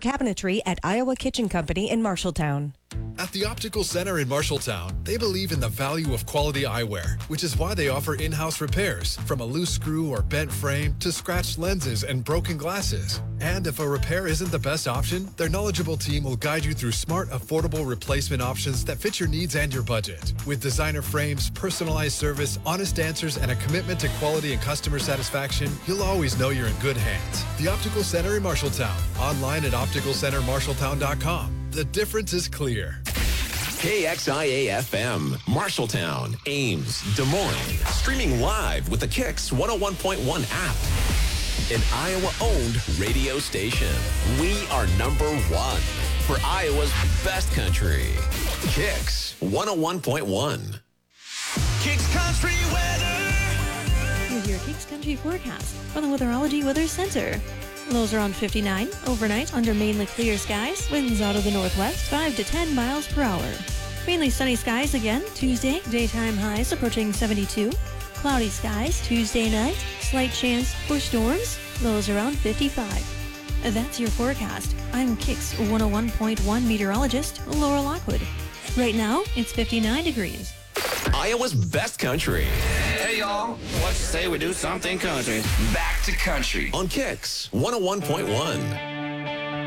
cabinetry at Iowa Kitchen Company in Marshalltown. At the Optical Center in Marshalltown, they believe in the value of quality eyewear, which is why they offer in-house repairs, from a loose screw or bent frame to scratched lenses and broken glasses. And if a repair isn't the best option, their knowledgeable team will guide you through smart, affordable replacement options that fit your needs and your budget. With designer frames, personalized service, honest answers, and a commitment to quality and customer satisfaction, you'll always know you're in good hands. The Optical Center in Marshalltown. Online at opticalcentermarshalltown.com. The difference is clear. KXIA-FM, Marshalltown, Ames, Des Moines. Streaming live with the Kicks 101.1 app. An Iowa-owned radio station. We are number one for Iowa's best country. Kicks 101.1. Kicks Country Weather. Here's your Kicks Country forecast from the Weatherology Weather Center. Lows around 59. Overnight, under mainly clear skies. Winds out of the northwest, 5 to 10 miles per hour. Mainly sunny skies again Tuesday. Daytime highs approaching 72. Cloudy skies Tuesday night. Slight chance for storms. Lows around 55. That's your forecast. I'm Kicks 101.1 meteorologist Laura Lockwood. Right now, it's 59 degrees. Iowa's best country. Hey, y'all. Let's say we do something country. Back to country. On Kicks 101.1.